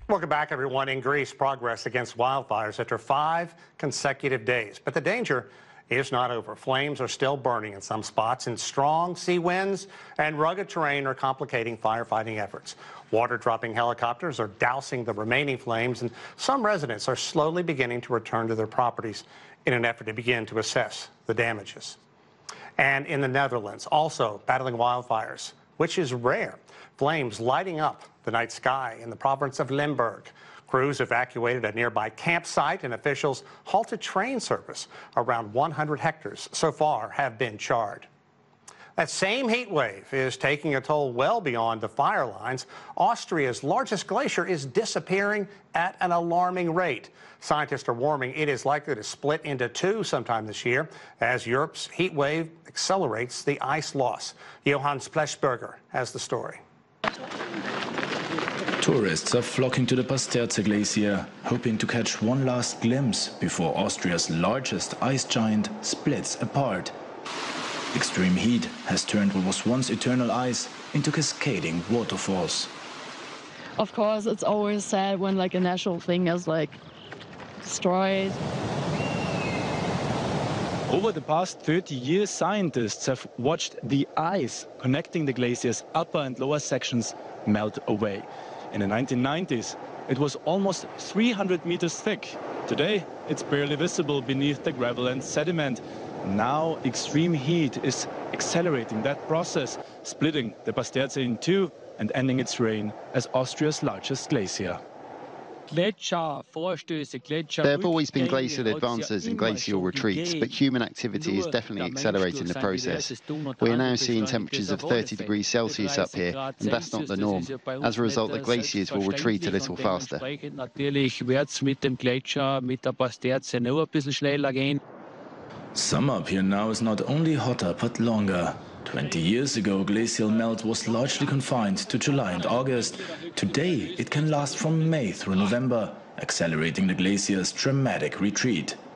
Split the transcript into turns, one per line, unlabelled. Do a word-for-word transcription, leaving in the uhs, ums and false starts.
Welcome back, everyone. In Greece, progress against wildfires after five consecutive days. But the danger is not over. Flames are still burning in some spots, and strong sea winds and rugged terrain are complicating firefighting efforts. Water-dropping helicopters are dousing the remaining flames, and some residents are slowly beginning to return to their properties in an effort to begin to assess the damages. And in the Netherlands, also battling wildfires, which is rare. Flames lighting up the night sky in the province of Limburg. Crews evacuated a nearby campsite, and officials halted train service. Around one hundred hectares so far have been charred. That same heat wave is taking a toll well beyond the fire lines. Austria's largest glacier is disappearing at an alarming rate. Scientists are warning it is likely to split into two sometime this year as Europe's heat wave accelerates the ice loss. Johann Spleshberger has the story.
Tourists are flocking to the Pasterze Glacier, hoping to catch one last glimpse before Austria's largest ice giant splits apart. Extreme heat has turned what was once eternal ice into cascading waterfalls.
Of course, it's always sad when like a natural thing is like destroyed.
Over the past thirty years, scientists have watched the ice connecting the glacier's upper and lower sections melt away. In the nineteen nineties, it was almost three hundred meters thick. Today, it's barely visible beneath the gravel and sediment. Now, extreme heat is accelerating that process, splitting the Pasterze in two and ending its reign as Austria's largest glacier.
There have always been glacial advances and glacial retreats, but human activity is definitely accelerating the process. We are now seeing temperatures of thirty degrees Celsius up here, and that's not the norm. As a result, the glaciers will retreat a little faster.
Summer up here now is not only hotter but longer. twenty years ago, glacial melt was largely confined to July and August. Today, it can last from May through November, accelerating the glacier's dramatic retreat.